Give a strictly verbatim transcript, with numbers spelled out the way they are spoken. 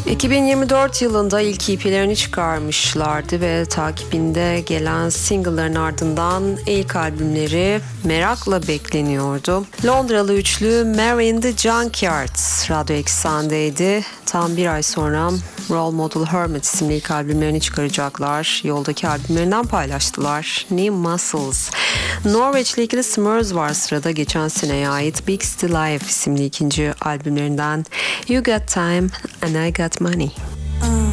iki bin yirmi dört yılında ilk E P'lerini çıkarmışlardı ve takibinde gelen single'ların ardından ilk albümleri merakla bekleniyordu. Londralı üçlü Mary in the Junkyard Radyo Eksen'deydi. Tam bir ay sonra Role Model Hermit isimli ilk albümlerini çıkaracaklar. Yoldaki albümlerinden paylaştılar. New Muscles. Norveçli ikili Smurfs var sırada, geçen seneye ait Big Still Life isimli ikinci albümlerinden You Got Time and I Got Money.